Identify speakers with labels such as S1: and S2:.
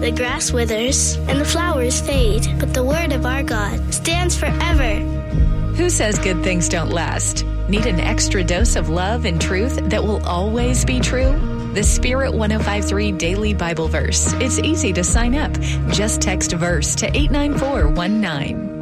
S1: The grass withers and the flowers fade, but the word of our God stands forever.
S2: Who says good things don't last? Need an extra dose of love and truth that will always be true? The Spirit 105.3 Daily Bible Verse. It's easy to sign up. Just text VERSE to 89419.